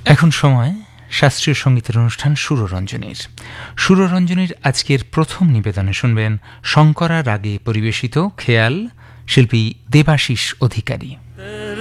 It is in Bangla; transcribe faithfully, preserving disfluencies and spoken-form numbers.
এখন সময় শাস্ত্রীয় সঙ্গীতের অনুষ্ঠান সুররঞ্জনীর। সুররঞ্জনীর আজকের প্রথম নিবেদনে শুনবেন শঙ্করা রাগে পরিবেশিত খেয়াল, শিল্পী দেবাশিস অধিকারী।